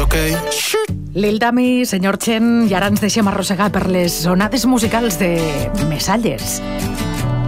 ok. Lil Dami, senyor Chen, i ara ens deixem arrossegar per les onades musicals de Mesalles.